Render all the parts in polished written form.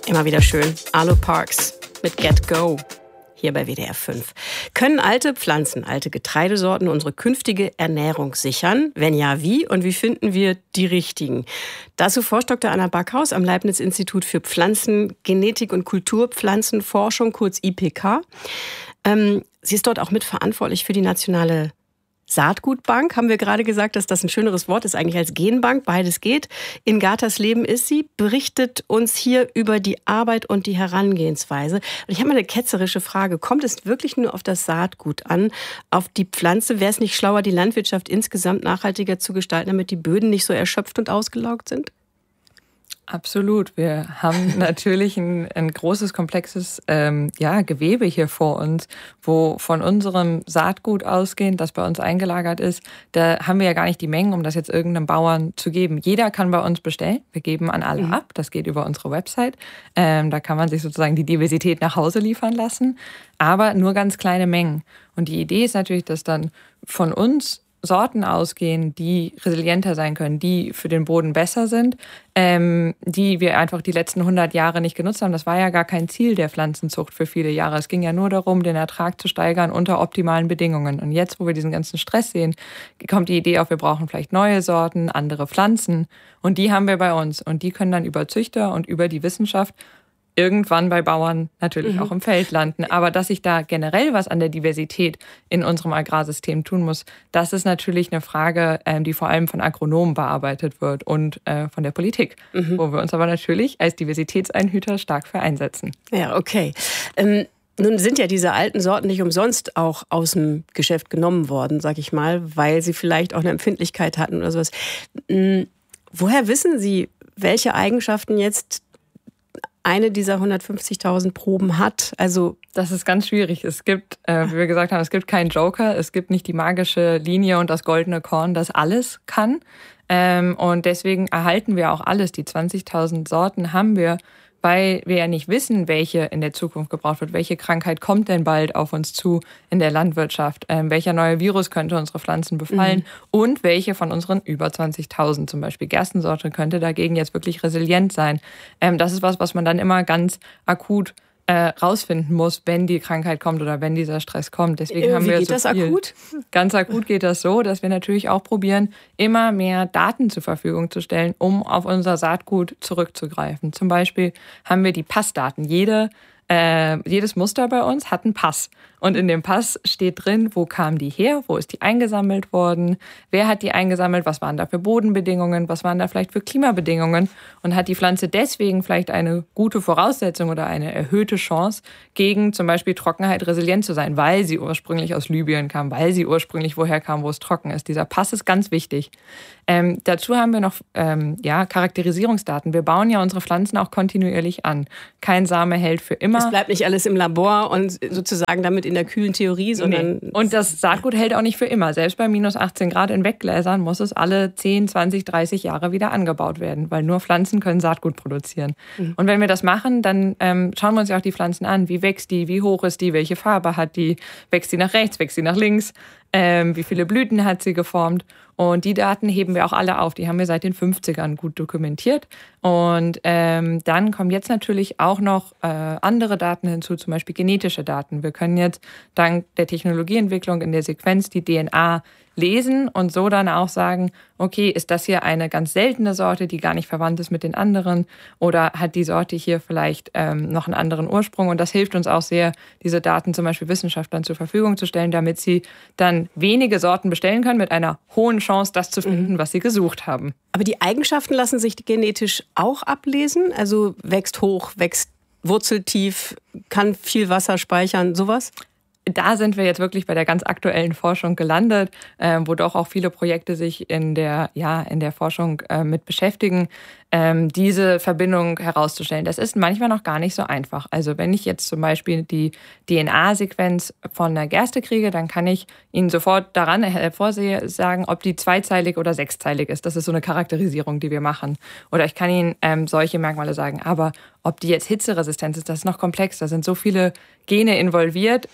Immer wieder schön. Arlo Parks mit Get Go. Hier bei WDR 5. Können alte Pflanzen, alte Getreidesorten unsere künftige Ernährung sichern? Wenn ja, wie? Und wie finden wir die richtigen? Dazu forscht Dr. Anna Backhaus am Leibniz-Institut für Pflanzengenetik und Kulturpflanzenforschung, kurz IPK. Sie ist dort auch mitverantwortlich für die nationale Saatgutbank, haben wir gerade gesagt, dass das ein schöneres Wort ist eigentlich als Genbank. Beides geht. In Gatersleben ist sie, berichtet uns hier über die Arbeit und die Herangehensweise. Und ich habe mal eine ketzerische Frage. Kommt es wirklich nur auf das Saatgut an, auf die Pflanze? Wäre es nicht schlauer, die Landwirtschaft insgesamt nachhaltiger zu gestalten, damit die Böden nicht so erschöpft und ausgelaugt sind? Absolut. Wir haben natürlich ein großes, komplexes Gewebe hier vor uns, wo von unserem Saatgut ausgehend, das bei uns eingelagert ist, da haben wir ja gar nicht die Mengen, um das jetzt irgendeinem Bauern zu geben. Jeder kann bei uns bestellen. Wir geben an alle ab. Das geht über unsere Website. Da kann man sich sozusagen die Diversität nach Hause liefern lassen, aber nur ganz kleine Mengen. Und die Idee ist natürlich, dass dann von uns Sorten ausgehen, die resilienter sein können, die für den Boden besser sind, die wir einfach die letzten 100 Jahre nicht genutzt haben. Das war ja gar kein Ziel der Pflanzenzucht für viele Jahre. Es ging ja nur darum, den Ertrag zu steigern unter optimalen Bedingungen. Und jetzt, wo wir diesen ganzen Stress sehen, kommt die Idee auf, wir brauchen vielleicht neue Sorten, andere Pflanzen. Und die haben wir bei uns. Und die können dann über Züchter und über die Wissenschaft irgendwann bei Bauern natürlich auch im Feld landen. Aber dass sich da generell was an der Diversität in unserem Agrarsystem tun muss, das ist natürlich eine Frage, die vor allem von Agronomen bearbeitet wird und von der Politik, wo wir uns aber natürlich als Diversitätseinhüter stark für einsetzen. Ja, okay. Nun sind ja diese alten Sorten nicht umsonst auch aus dem Geschäft genommen worden, sag ich mal, weil sie vielleicht auch eine Empfindlichkeit hatten oder sowas. Woher wissen Sie, welche Eigenschaften jetzt eine dieser 150.000 Proben hat? Also das ist ganz schwierig. Es gibt, wie wir gesagt haben, es gibt keinen Joker. Es gibt nicht die magische Linie und das goldene Korn, das alles kann. Und deswegen erhalten wir auch alles. Die 20.000 Sorten haben wir, weil wir ja nicht wissen, welche in der Zukunft gebraucht wird. Welche Krankheit kommt denn bald auf uns zu in der Landwirtschaft? Welcher neue Virus könnte unsere Pflanzen befallen? Und welche von unseren über 20.000, zum Beispiel Gerstensorte, könnte dagegen jetzt wirklich resilient sein? Das ist was man dann immer ganz akut rausfinden muss, wenn die Krankheit kommt oder wenn dieser Stress kommt. Deswegen haben wir geht das akut? Ganz akut geht das so, dass wir natürlich auch probieren, immer mehr Daten zur Verfügung zu stellen, um auf unser Saatgut zurückzugreifen. Zum Beispiel haben wir die Passdaten. Jedes Muster bei uns hat einen Pass. Und in dem Pass steht drin, wo kam die her, wo ist die eingesammelt worden, wer hat die eingesammelt, was waren da für Bodenbedingungen, was waren da vielleicht für Klimabedingungen und hat die Pflanze deswegen vielleicht eine gute Voraussetzung oder eine erhöhte Chance, gegen zum Beispiel Trockenheit resilient zu sein, weil sie ursprünglich aus Libyen kam, weil sie ursprünglich woher kam, wo es trocken ist. Dieser Pass ist ganz wichtig. Dazu haben wir noch Charakterisierungsdaten. Wir bauen ja unsere Pflanzen auch kontinuierlich an. Kein Same hält für immer. Es bleibt nicht alles im Labor und sozusagen damit in der kühlen Theorie, sondern... Nee. Und das Saatgut hält auch nicht für immer. Selbst bei minus 18 Grad in Weggläsern muss es alle 10, 20, 30 Jahre wieder angebaut werden, weil nur Pflanzen können Saatgut produzieren. Und wenn wir das machen, dann schauen wir uns ja auch die Pflanzen an. Wie wächst die? Wie hoch ist die? Welche Farbe hat die? Wächst sie nach rechts? Wächst sie nach links? Wie viele Blüten hat sie geformt? Und die Daten heben wir auch alle auf. Die haben wir seit den 50ern gut dokumentiert. Und dann kommen jetzt natürlich auch noch andere Daten hinzu, zum Beispiel genetische Daten. Wir können jetzt dank der Technologieentwicklung in der Sequenz die DNA lesen und so dann auch sagen, okay, ist das hier eine ganz seltene Sorte, die gar nicht verwandt ist mit den anderen, oder hat die Sorte hier vielleicht noch einen anderen Ursprung? Und das hilft uns auch sehr, diese Daten zum Beispiel Wissenschaftlern zur Verfügung zu stellen, damit sie dann wenige Sorten bestellen können mit einer hohen Chance, das zu finden, was sie gesucht haben. Aber die Eigenschaften lassen sich genetisch auch ablesen? Also wächst hoch, wächst wurzeltief, kann viel Wasser speichern, sowas? Da sind wir jetzt wirklich bei der ganz aktuellen Forschung gelandet, wo doch auch viele Projekte sich in der Forschung mit beschäftigen, diese Verbindung herauszustellen. Das ist manchmal noch gar nicht so einfach. Also wenn ich jetzt zum Beispiel die DNA-Sequenz von einer Gerste kriege, dann kann ich Ihnen sofort daran sagen, ob die zweizeilig oder sechszeilig ist. Das ist so eine Charakterisierung, die wir machen. Oder ich kann Ihnen solche Merkmale sagen. Aber ob die jetzt hitzeresistent ist, das ist noch komplex. Da sind so viele Gene involviert.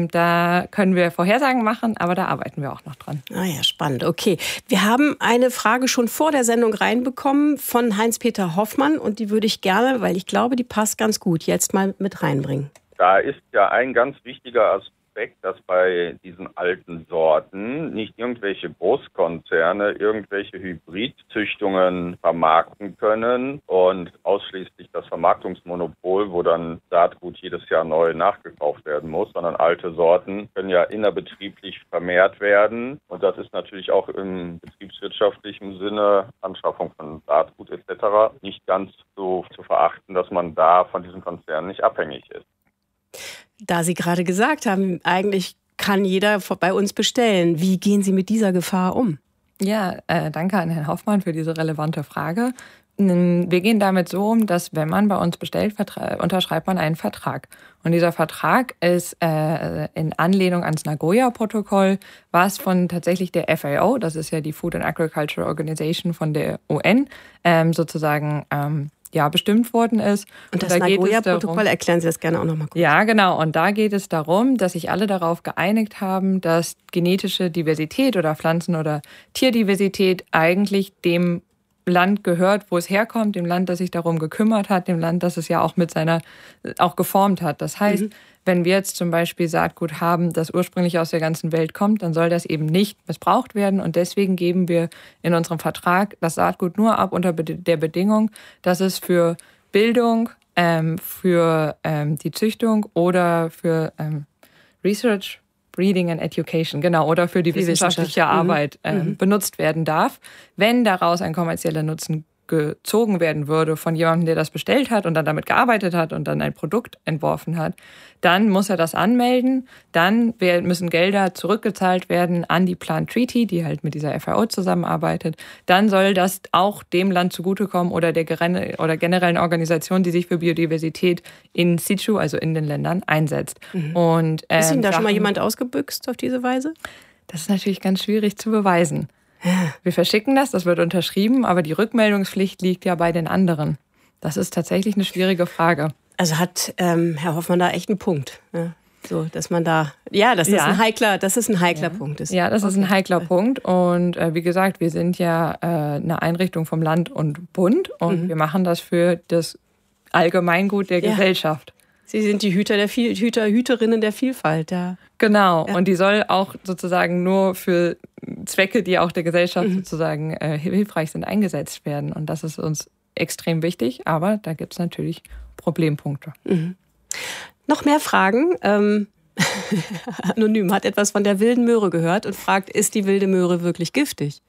Da können wir Vorhersagen machen, aber da arbeiten wir auch noch dran. Ah ja, spannend. Okay. Wir haben eine Frage schon vor der Sendung reinbekommen von Heinz Heinz-Peter Hoffmann und die würde ich gerne, weil ich glaube, die passt ganz gut, jetzt mal mit reinbringen. Da ist ja ein ganz wichtiger Aspekt, dass bei diesen alten Sorten nicht irgendwelche Großkonzerne irgendwelche Hybridzüchtungen vermarkten können und ausschließlich das Vermarktungsmonopol, wo dann Saatgut jedes Jahr neu nachgekauft werden muss, sondern alte Sorten können ja innerbetrieblich vermehrt werden. Und das ist natürlich auch im betriebswirtschaftlichen Sinne, Anschaffung von Saatgut etc., nicht ganz so zu verachten, dass man da von diesen Konzernen nicht abhängig ist. Da Sie gerade gesagt haben, eigentlich kann jeder bei uns bestellen. Wie gehen Sie mit dieser Gefahr um? Ja, danke an Herrn Hoffmann für diese relevante Frage. Wir gehen damit so um, dass wenn man bei uns bestellt, unterschreibt man einen Vertrag. Und dieser Vertrag ist in Anlehnung ans Nagoya-Protokoll, was von tatsächlich der FAO, das ist ja die Food and Agriculture Organization von der UN, sozusagen bestimmt worden ist. Und das Nagoya-Protokoll, erklären Sie das gerne auch nochmal kurz. Ja, genau. Und da geht es darum, dass sich alle darauf geeinigt haben, dass genetische Diversität oder Pflanzen- oder Tierdiversität eigentlich dem Land gehört, wo es herkommt, dem Land, das sich darum gekümmert hat, dem Land, das es ja auch auch geformt hat. Das heißt, wenn wir jetzt zum Beispiel Saatgut haben, das ursprünglich aus der ganzen Welt kommt, dann soll das eben nicht missbraucht werden. Und deswegen geben wir in unserem Vertrag das Saatgut nur ab unter der Bedingung, dass es für Bildung, für die Züchtung oder für Research, Breeding and Education, genau, oder für die wissenschaftliche Arbeit benutzt werden darf. Wenn daraus ein kommerzieller Nutzen gezogen werden würde von jemandem, der das bestellt hat und dann damit gearbeitet hat und dann ein Produkt entworfen hat, dann muss er das anmelden. Dann müssen Gelder zurückgezahlt werden an die Plant Treaty, die halt mit dieser FAO zusammenarbeitet. Dann soll das auch dem Land zugutekommen oder der generellen Organisation, die sich für Biodiversität in situ, also in den Ländern, einsetzt. Und, ist Ihnen da schon mal jemand ausgebüxt auf diese Weise? Das ist natürlich ganz schwierig zu beweisen. Wir verschicken das wird unterschrieben, aber die Rückmeldungspflicht liegt ja bei den anderen. Das ist tatsächlich eine schwierige Frage. Also hat Herr Hoffmann da echt einen Punkt. Ja, so, dass man da, das ist ein heikler Punkt. Ja, das ist ein heikler Punkt. Und wie gesagt, wir sind ja eine Einrichtung vom Land und Bund und wir machen das für das Allgemeingut der Gesellschaft. Sie sind die Hüterinnen der Vielfalt. Ja. Genau, und die soll auch sozusagen nur für Zwecke, die auch der Gesellschaft sozusagen hilfreich sind, eingesetzt werden. Und das ist uns extrem wichtig, aber da gibt es natürlich Problempunkte. Noch mehr Fragen. Anonym hat etwas von der wilden Möhre gehört und fragt, ist die wilde Möhre wirklich giftig?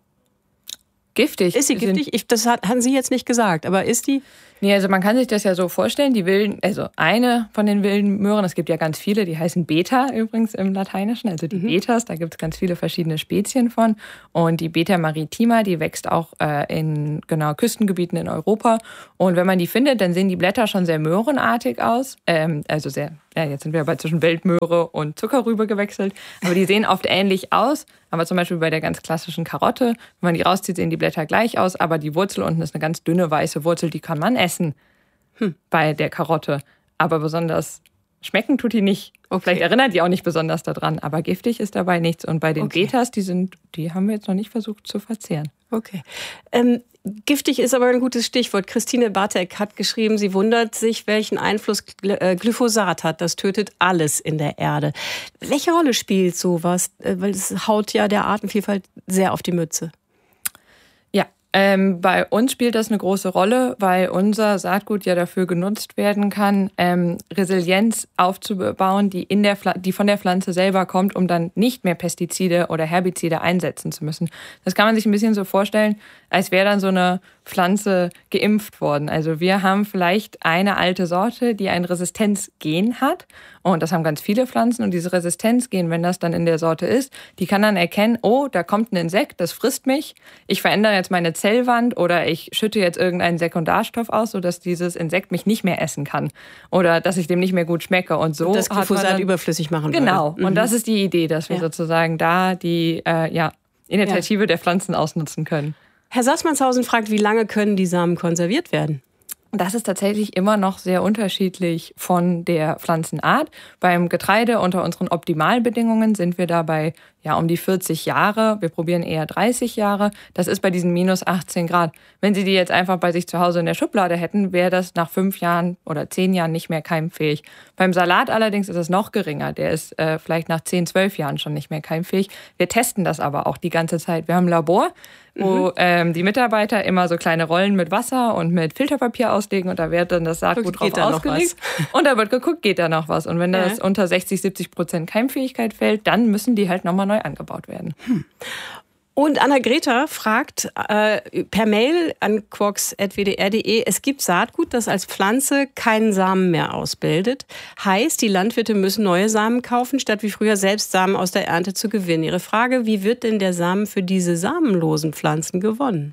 Giftig? Ist sie giftig? Das hatten Sie jetzt nicht gesagt, aber ist die? Nee, also man kann sich das ja so vorstellen, eine von den wilden Möhren, es gibt ja ganz viele, die heißen Beta übrigens im Lateinischen, also die Betas, da gibt es ganz viele verschiedene Spezien von. Und die Beta maritima, die wächst auch in Küstengebieten in Europa. Und wenn man die findet, dann sehen die Blätter schon sehr möhrenartig aus. Jetzt sind wir aber zwischen Weltmöhre und Zuckerrübe gewechselt. Aber die sehen oft ähnlich aus. Aber zum Beispiel bei der ganz klassischen Karotte, wenn man die rauszieht, sehen die Blätter gleich aus. Aber die Wurzel unten ist eine ganz dünne weiße Wurzel, die kann man essen bei der Karotte. Aber besonders schmecken tut die nicht. Okay. Vielleicht erinnert die auch nicht besonders daran. Aber giftig ist dabei nichts. Und bei den Betas, die haben wir jetzt noch nicht versucht zu verzehren. Okay. Giftig ist aber ein gutes Stichwort. Christine Bartek hat geschrieben, sie wundert sich, welchen Einfluss Glyphosat hat. Das tötet alles in der Erde. Welche Rolle spielt sowas? Weil es haut ja der Artenvielfalt sehr auf die Mütze. Ja, bei uns spielt das eine große Rolle, weil unser Saatgut ja dafür genutzt werden kann, Resilienz aufzubauen, die von der Pflanze selber kommt, um dann nicht mehr Pestizide oder Herbizide einsetzen zu müssen. Das kann man sich ein bisschen so vorstellen, als wäre dann so eine Pflanze geimpft worden. Also wir haben vielleicht eine alte Sorte, die ein Resistenzgen hat. Und das haben ganz viele Pflanzen. Und diese Resistenzgen, wenn das dann in der Sorte ist, die kann dann erkennen, oh, da kommt ein Insekt, das frisst mich. Ich verändere jetzt meine Zellwand oder ich schütte jetzt irgendeinen Sekundarstoff aus, sodass dieses Insekt mich nicht mehr essen kann. Oder dass ich dem nicht mehr gut schmecke. Und so das Glyphosat überflüssig machen würde. Genau. Und das ist die Idee, dass wir sozusagen da die Initiative der Pflanzen ausnutzen können. Herr Sassmannshausen fragt, wie lange können die Samen konserviert werden? Das ist tatsächlich immer noch sehr unterschiedlich von der Pflanzenart. Beim Getreide unter unseren Optimalbedingungen sind wir da bei ja um die 40 Jahre. Wir probieren eher 30 Jahre. Das ist bei diesen minus 18 Grad. Wenn Sie die jetzt einfach bei sich zu Hause in der Schublade hätten, wäre das nach 5 Jahren oder 10 Jahren nicht mehr keimfähig. Beim Salat allerdings ist es noch geringer. Der ist vielleicht nach 10, 12 Jahren schon nicht mehr keimfähig. Wir testen das aber auch die ganze Zeit. Wir haben ein Labor, wo die Mitarbeiter immer so kleine Rollen mit Wasser und mit Filterpapier auslegen und da wird dann das Saatgut drauf ausgelegt. Und da wird geguckt, geht da noch was. Und wenn das unter 60-70% Keimfähigkeit fällt, dann müssen die halt nochmal neu angebaut werden. Und Anna-Greta fragt per Mail an quarks@wdr.de, es gibt Saatgut, das als Pflanze keinen Samen mehr ausbildet. Heißt, die Landwirte müssen neue Samen kaufen, statt wie früher selbst Samen aus der Ernte zu gewinnen. Ihre Frage, wie wird denn der Samen für diese samenlosen Pflanzen gewonnen?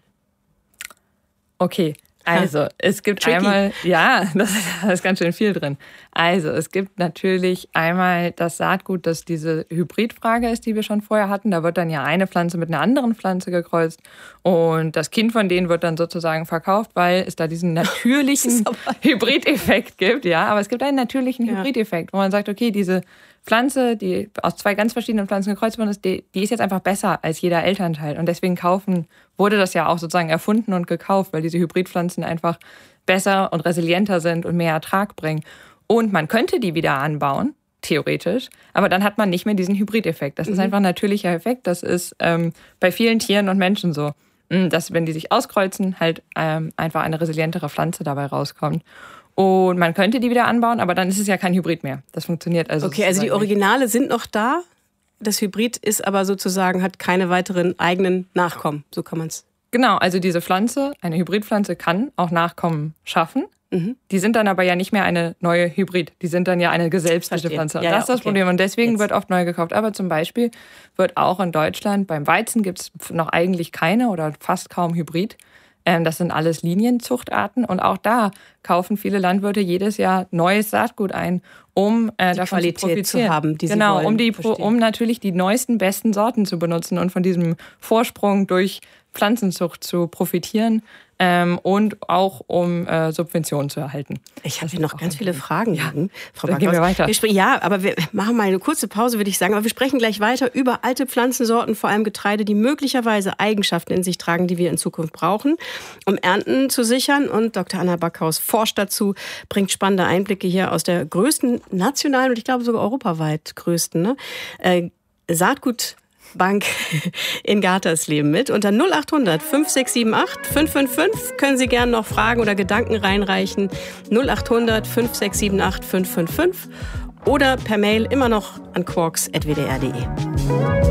Okay. Also, es gibt einmal, ja, das ist ganz schön viel drin. Also, es gibt natürlich einmal das Saatgut, das diese Hybridfrage ist, die wir schon vorher hatten. Da wird dann ja eine Pflanze mit einer anderen Pflanze gekreuzt und das Kind von denen wird dann sozusagen verkauft, weil es da diesen natürlichen Hybrideffekt gibt. Ja, aber es gibt einen natürlichen Hybrideffekt, wo man sagt, okay, diese Pflanze, die aus 2 ganz verschiedenen Pflanzen gekreuzt worden ist, die ist jetzt einfach besser als jeder Elternteil. Und deswegen wurde das ja auch sozusagen erfunden und gekauft, weil diese Hybridpflanzen einfach besser und resilienter sind und mehr Ertrag bringen. Und man könnte die wieder anbauen, theoretisch, aber dann hat man nicht mehr diesen Hybrideffekt. Das ist einfach ein natürlicher Effekt. Das ist bei vielen Tieren und Menschen so, dass wenn die sich auskreuzen, halt einfach eine resilientere Pflanze dabei rauskommt. Und man könnte die wieder anbauen, aber dann ist es ja kein Hybrid mehr. Das funktioniert also. Okay, also die Originale sind noch da. Das Hybrid ist aber sozusagen, hat keine weiteren eigenen Nachkommen. So kann man es. Genau, also diese Pflanze, eine Hybridpflanze kann auch Nachkommen schaffen. Die sind dann aber ja nicht mehr eine neue Hybrid. Die sind dann ja eine geselbstliche Pflanze. Ja, das ist das Problem. Und deswegen wird oft neu gekauft. Aber zum Beispiel wird auch in Deutschland, beim Weizen gibt es noch eigentlich keine oder fast kaum Hybrid. Das sind alles Linienzuchtarten und auch da kaufen viele Landwirte jedes Jahr neues Saatgut ein, um davon Qualität zu profitieren. Zu haben, die genau, sie wollen, um natürlich die neuesten, besten Sorten zu benutzen und von diesem Vorsprung durch Pflanzenzucht zu profitieren. Und auch um Subventionen zu erhalten. Ich habe hier noch ganz viele Fragen. Ja, Frau dann gehen wir weiter. Ja, aber wir machen mal eine kurze Pause, würde ich sagen. Aber wir sprechen gleich weiter über alte Pflanzensorten, vor allem Getreide, die möglicherweise Eigenschaften in sich tragen, die wir in Zukunft brauchen, um Ernten zu sichern. Und Dr. Anna Backhaus forscht dazu, bringt spannende Einblicke hier aus der größten nationalen und ich glaube sogar europaweit größten Saatgutbank in Gartersleben mit. Unter 0800 5678 555 können Sie gerne noch Fragen oder Gedanken reinreichen. 0800 5678 555 oder per Mail immer noch an quarks@wdr.de.